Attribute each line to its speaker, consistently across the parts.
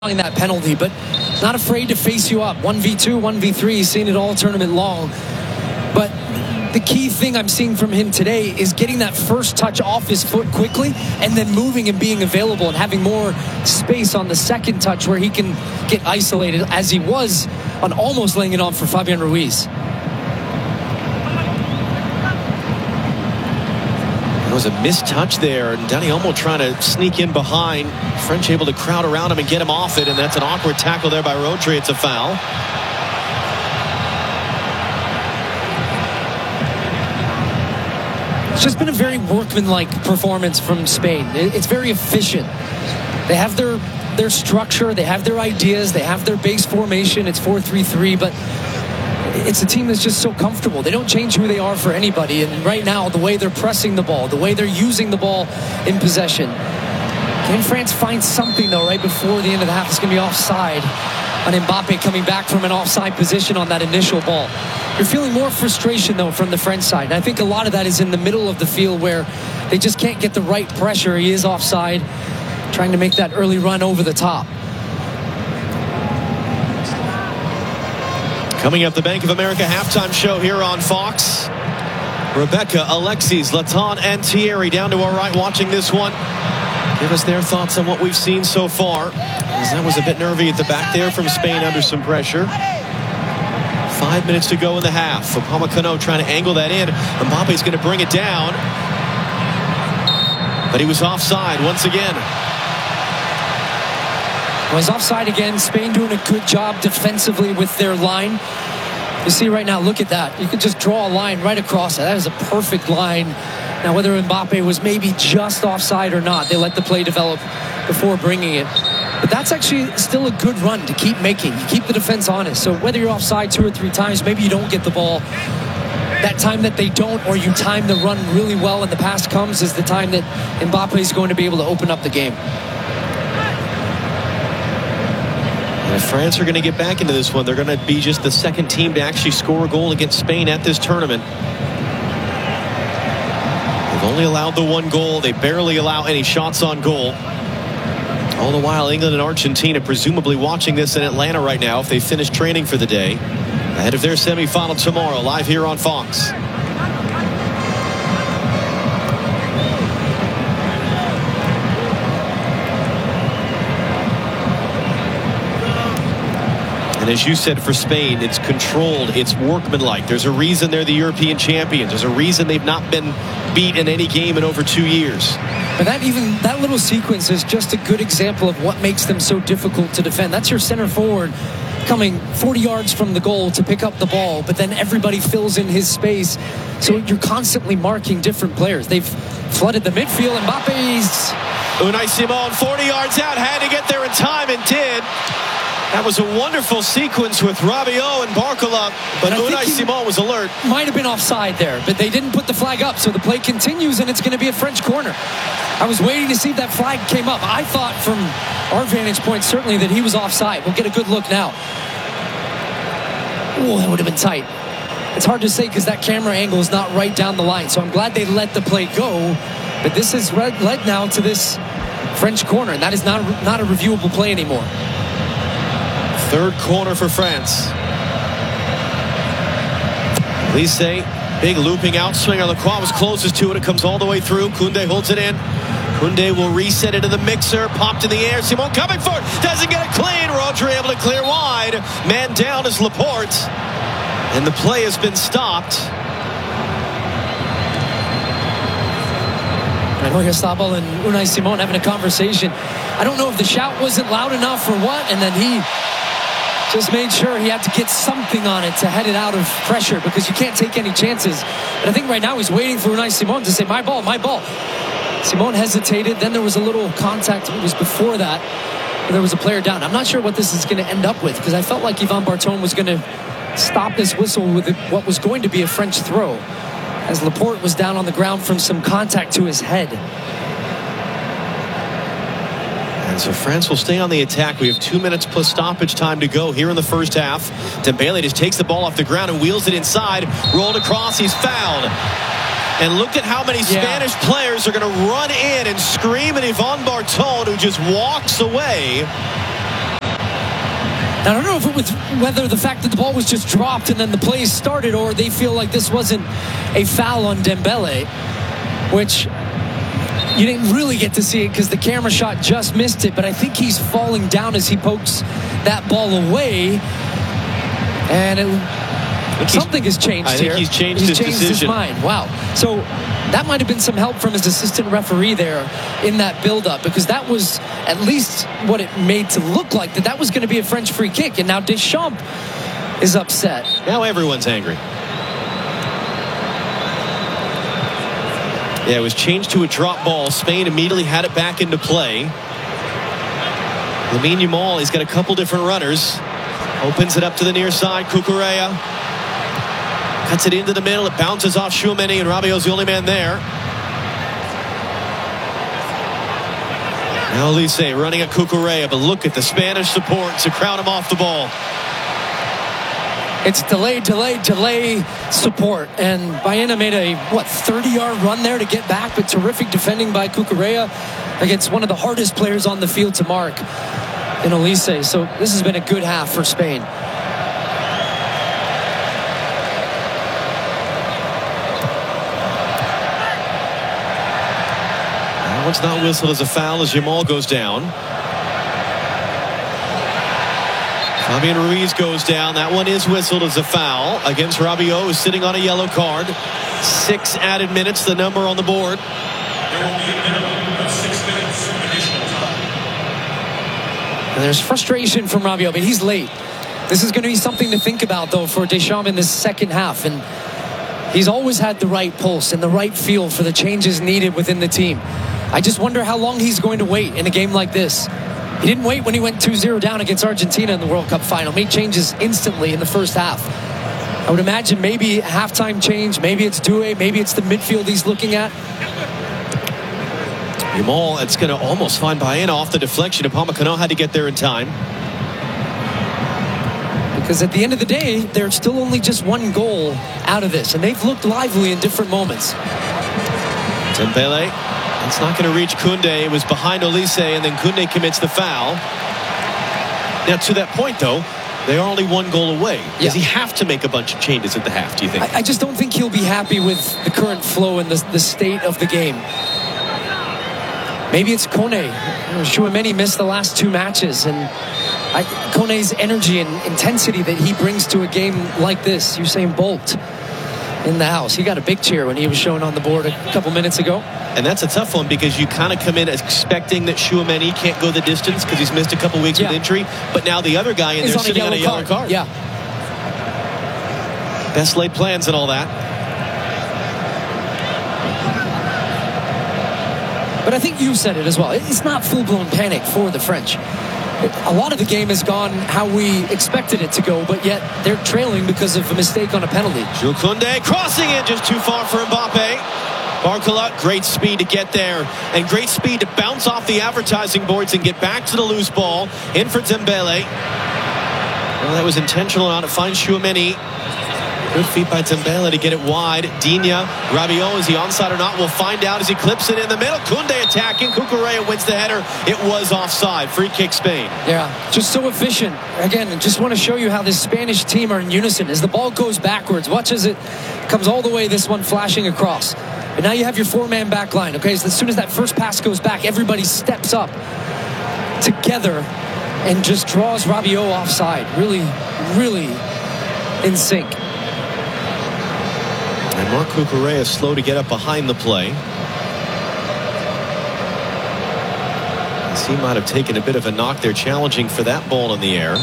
Speaker 1: that penalty, but not afraid to face you up. 1v2, 1v3, he's seen it all tournament long. But the key thing I'm seeing from him today is getting that first touch off his foot quickly and then moving and being available and having more space on the second touch where he can get isolated, as he was on almost laying it on for Fabian Ruiz.
Speaker 2: It was a missed touch there, and Dani Olmo trying to sneak in behind. French able to crowd around him and get him off it, and that's an awkward tackle there by Rodri. It's a foul.
Speaker 1: It's just been a very workmanlike performance from Spain. It's very efficient. They have their structure, they have their ideas, they have their base formation. It's 4-3-3, but it's a team that's just so comfortable. They don't change who they are for anybody. And right now, the way they're pressing the ball, the way they're using the ball in possession. Can France find something, though, right before the end of the half? It's going to be offside on Mbappe coming back from an offside position on that initial ball. You're feeling more frustration, though, from the French side. And I think a lot of that is in the middle of the field where they just can't get the right pressure. He is offside, trying to make that early run over the top.
Speaker 2: Coming up, the Bank of America halftime show here on Fox. Rebecca, Alexis, Zlatan, and Thierry down to our right watching this one. Give us their thoughts on what we've seen so far, as that was a bit nervy at the back there from Spain under some pressure. 5 minutes to go in the half. Upamecano trying to angle that in. Mbappe's going to bring it down, but he was offside once again.
Speaker 1: Was offside again. Spain doing a good job defensively with their line. You see right now, look at that. You could just draw a line right across it. That is a perfect line. Now, whether Mbappe was maybe just offside or not, they let the play develop before bringing it. But that's actually still a good run to keep making. You keep the defense honest. So whether you're offside 2 or 3 times, maybe you don't get the ball. That time that they don't, or you time the run really well and the pass comes, is the time that Mbappe is going to be able to open up the game.
Speaker 2: If France are going to get back into this one, they're going to be just the second team to actually score a goal against Spain at this tournament. They've only allowed the 1 goal. They barely allow any shots on goal. All the while, England and Argentina presumably watching this in Atlanta right now if they finish training for the day. Ahead of their semifinal tomorrow, live here on Fox. And as you said, for Spain, it's controlled, it's workmanlike. There's a reason they're the European champions. There's a reason they've not been beat in any game in over 2 years.
Speaker 1: But that little sequence is just a good example of what makes them so difficult to defend. That's your center forward coming 40 yards from the goal to pick up the ball, but then everybody fills in his space. So you're constantly marking different players. They've flooded the midfield. Mbappe's...
Speaker 2: Unai Simon, 40 yards out, had to get there in time and did. That was a wonderful sequence with Rabiot and Barcola, but Unai Simon was alert.
Speaker 1: Might have been offside there, but they didn't put the flag up, so the play continues, and it's going to be a French corner. I was waiting to see if that flag came up. I thought from our vantage point, certainly, that he was offside. We'll get a good look now. Oh, that would have been tight. It's hard to say because that camera angle is not right down the line, so I'm glad they let the play go, but this has led now to this French corner, and that is not a reviewable play anymore.
Speaker 2: Third corner for France. Lise, big looping outswinger. Lacroix was closest to it. It comes all the way through. Koundé holds it in. Koundé will reset it to the mixer. Popped in the air. Simon coming for it. Doesn't get it clean. Rodri able to clear wide. Man down is Laporte. And the play has been stopped.
Speaker 1: Oyarzabal and Unai Simon having a conversation. I don't know if the shout wasn't loud enough or what, and then he just made sure he had to get something on it to head it out of pressure, because you can't take any chances. But I think right now he's waiting for Unai Simon to say, my ball, my ball. Simon hesitated. Then there was a little contact. It was before that. There was a player down. I'm not sure what this is going to end up with, because I felt like Yvan Barton was going to stop this whistle with what was going to be a French throw, as Laporte was down on the ground from some contact to his head.
Speaker 2: And so France will stay on the attack. We have 2 minutes plus stoppage time to go here in the first half. Dembele just takes the ball off the ground and wheels it inside. Rolled across. He's fouled. And look at how many Spanish players are going to run in and scream at Yvan Barton, who just walks away.
Speaker 1: I don't know if it was whether the fact that the ball was just dropped and then the play started, or they feel like this wasn't a foul on Dembele, which you didn't really get to see it because the camera shot just missed it. But I think he's falling down as he pokes that ball away, and something has changed here.
Speaker 2: I think he's changed his decision.
Speaker 1: His mind. Wow. So that might have been some help from his assistant referee there in that build-up, because that was at least what it made to look like, that was going to be a French free kick. And now Deschamps is upset.
Speaker 2: Now everyone's angry. Yeah, it was changed to a drop ball. Spain immediately had it back into play. Lamine Yamal, he's got a couple different runners. Opens it up to the near side. Cucurella cuts it into the middle. It bounces off Tchouaméni, and Rabiot's the only man there. Now Elise running at Cucurella, but look at the Spanish support to crowd him off the ball.
Speaker 1: It's delay support, and Baena made a 30-yard run there to get back, but terrific defending by Cucurella against one of the hardest players on the field to mark in Elise. So this has been a good half for Spain.
Speaker 2: That one's not whistled as a foul as Yamal goes down. Fabian Ruiz goes down. That one is whistled as a foul against Rabiot, who's sitting on a yellow card. 6 added minutes, the number on the board.
Speaker 1: And there's frustration from Rabiot, but he's late. This is going to be something to think about, though, for Deschamps in this second half. And he's always had the right pulse and the right feel for the changes needed within the team. I just wonder how long he's going to wait in a game like this. He didn't wait when he went 2-0 down against Argentina in the World Cup final. Made changes instantly in the first half. I would imagine maybe a halftime change. Maybe it's Doué. Maybe it's the midfield he's looking at.
Speaker 2: Yamal, it's going to almost find Baena off the deflection. Upamecano had to get there in time.
Speaker 1: Because at the end of the day, there's still only just one goal out of this. And they've looked lively in different moments.
Speaker 2: Dembele. It's not going to reach Koundé. It was behind Olise, and then Koundé commits the foul. Now, to that point, though, they are only one goal away. Does he have to make a bunch of changes at the half, do you think?
Speaker 1: I just don't think he'll be happy with the current flow and the state of the game. Maybe it's Kone. Tchouaméni missed the last 2 matches, and Kone's energy and intensity that he brings to a game like this. Usain Bolt in the house. He got a big cheer when he was shown on the board a couple minutes ago.
Speaker 2: And that's a tough one, because you kind of come in expecting that Tchouaméni can't go the distance because he's missed a couple weeks with injury. But now the other guy in there sitting on a yellow card.
Speaker 1: Yeah.
Speaker 2: Best laid plans and all that.
Speaker 1: But I think you said it as well. It's not full-blown panic for the French. A lot of the game has gone how we expected it to go, but yet they're trailing because of a mistake on a penalty.
Speaker 2: Jules Koundé crossing it just too far for Mbappe. Barcola, great speed to get there, and great speed to bounce off the advertising boards and get back to the loose ball. In for Dembele. Well, that was intentional on it. Finds Tchouaméni. Good feet by Dembele to get it wide. Digne, Rabiot, is he onside or not? We'll find out as he clips it in the middle. Koundé attacking. Cucurella wins the header. It was offside. Free kick Spain.
Speaker 1: Yeah, just so efficient. Again, just want to show you how this Spanish team are in unison. As the ball goes backwards, watch as it comes all the way, this one flashing across. But now you have your 4-man back line. Okay, so as soon as that first pass goes back, everybody steps up together and just draws Rabiot offside. Really, really in sync.
Speaker 2: And Marc Cucurella is slow to get up behind the play. He might have taken a bit of a knock there, challenging for that ball in the air.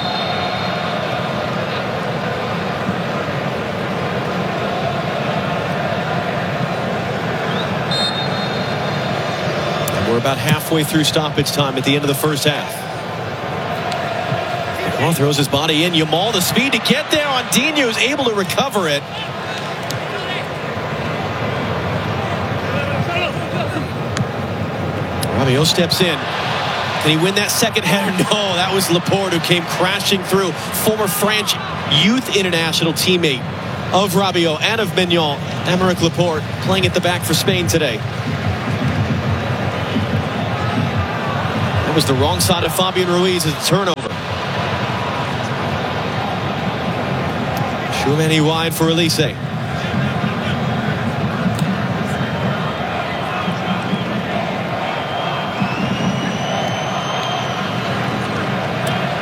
Speaker 2: And we're about halfway through stoppage time at the end of the first half. Yamal throws his body in. Yamal, the speed to get there on Digne, who's able to recover it. Rabiot steps in. Can he win that second header? No, that was Laporte who came crashing through. Former French youth international teammate of Rabiot and of Mignon. Aymeric Laporte playing at the back for Spain today. That was the wrong side of Fabian Ruiz as a turnover. Too many wide for Elise.